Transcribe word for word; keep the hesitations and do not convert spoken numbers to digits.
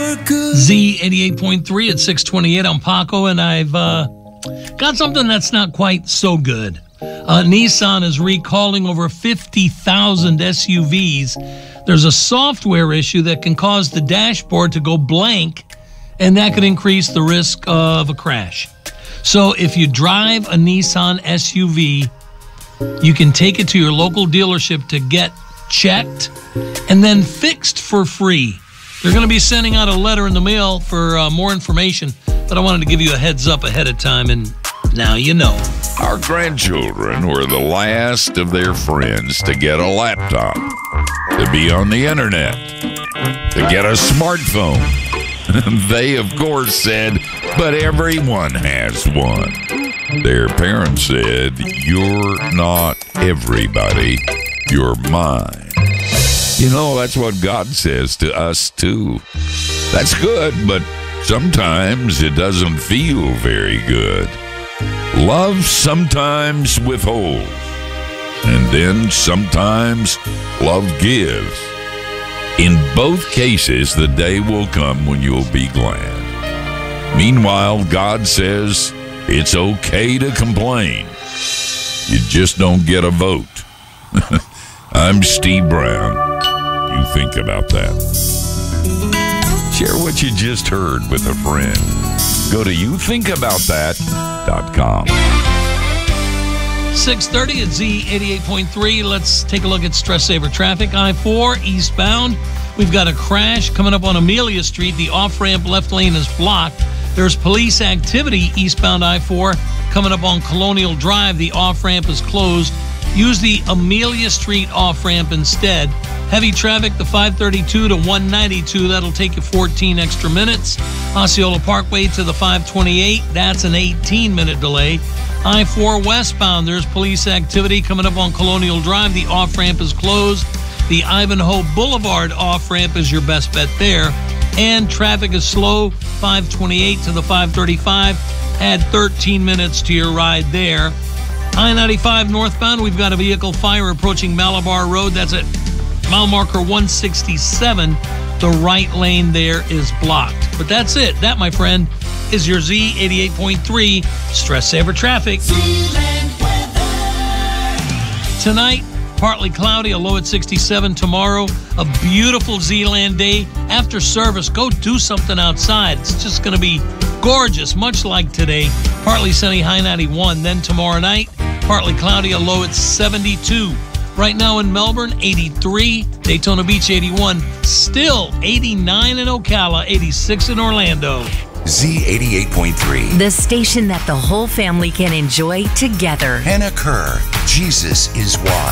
Z eighty-eight point three at six twenty-eight. I'm Paco, and I've uh, got something that's not quite so good. Uh, Nissan is recalling over fifty thousand S U Vs. There's a software issue that can cause the dashboard to go blank, and that could increase the risk of a crash. So if you drive a Nissan S U V, you can take it to your local dealership to get checked and then fixed for free. They're going to be sending out a letter in the mail for uh, more information, but I wanted to give you a heads up ahead of time, and now you know. Our grandchildren were the last of their friends to get a laptop, to be on the internet, to get a smartphone. They, of course, said, but everyone has one. Their parents said, you're not everybody, you're mine. You know, that's what God says to us, too. That's good, but sometimes it doesn't feel very good. Love sometimes withholds, and then sometimes love gives. In both cases, the day will come when you'll be glad. Meanwhile, God says it's okay to complain. You just don't get a vote. I'm Steve Brown. You think about that. Share what you just heard with a friend. Go to you think about that dot com. six thirty at Z eighty-eight point three. Let's take a look at Stress Saver traffic. I four eastbound. We've got a crash coming up on Amelia Street. The off-ramp left lane is blocked. There's police activity eastbound I four coming up on Colonial Drive. The off-ramp is closed. Use the Amelia Street off-ramp instead. Heavy traffic, the five thirty-two to one ninety-two. That'll take you fourteen extra minutes. Osceola Parkway to the five twenty-eight. That's an eighteen-minute delay. I four westbound, there's police activity coming up on Colonial Drive. The off-ramp is closed. The Ivanhoe Boulevard off-ramp is your best bet there. And traffic is slow, five twenty-eight to the five thirty-five. Add thirteen minutes to your ride there. I ninety-five northbound, we've got a vehicle fire approaching Malabar Road. That's at mile marker one sixty-seven. The right lane there is blocked. But that's it. That, my friend, is your Z eighty-eight point three Stress Saver traffic. Tonight, partly cloudy, a low at sixty-seven. Tomorrow, a beautiful Zealand day. After service, go do something outside. It's just going to be gorgeous, much like today. Partly sunny, high ninety-one. Then tomorrow night, partly cloudy, a low at seventy-two. Right now in Melbourne, eighty-three. Daytona Beach, eighty-one. Still eighty-nine in Ocala, eighty-six in Orlando. Z eighty-eight point three. The station that the whole family can enjoy together. Hannah Kerr, Jesus is Why.